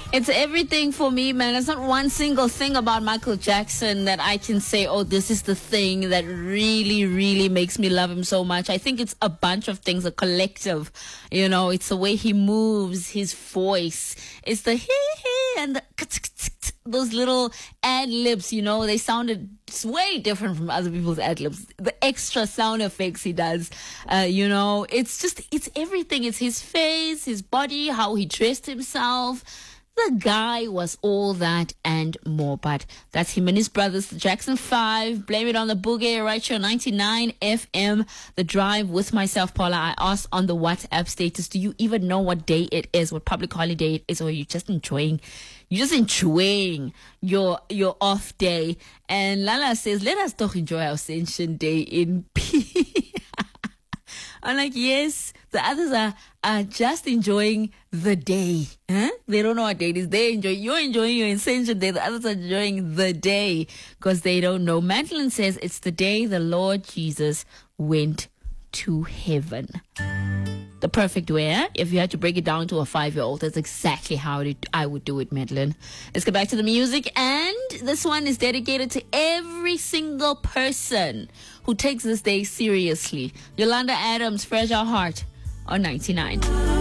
It's everything for me, man. It's not one single thing about Michael Jackson that I can say, oh, this is the thing that really, really makes me love him so much. I think it's a bunch of things, a collective. You know, it's the way he moves, his voice. It's the hee and the those little ad-libs, you know, they sounded way different from other people's ad-libs. The extra sound effects he does, you know, it's everything. It's his face, his body, how he dressed himself. The guy was all that and more. But that's him and his brothers, the Jackson 5. Blame it on the boogie, right here on 99 FM. The Drive with myself, Paula. I asked on the WhatsApp status, do you even know what day it is, what public holiday it is, or are you just enjoying your off day? And Lala says, let us doch enjoy our Ascension Day in peace. I'm like, yes, the others are just enjoying the day. Huh? They don't know what day it is. You're enjoying your Ascension Day. The others are enjoying the day because they don't know. Madeline says it's the day the Lord Jesus went to heaven. The perfect way, eh? If you had to break it down to a 5-year-old, that's exactly how I would do it, Madeline. Let's get back to the music. And this one is dedicated to every single person who takes this day seriously. Yolanda Adams, Fragile Heart on 99.